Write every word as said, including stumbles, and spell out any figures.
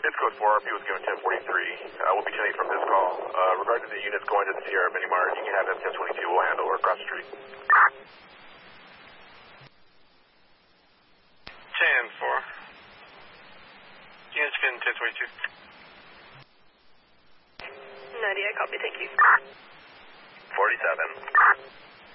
It's code four, R P was given ten forty-three. Uh, we'll be turning from this call. Uh, regarding the units going to the Sierra Mini Mart, you can have them ten twenty-two. We'll handle or across the street. ten four. Units been ten twenty-two. ninety, I copy, thank you. forty-seven.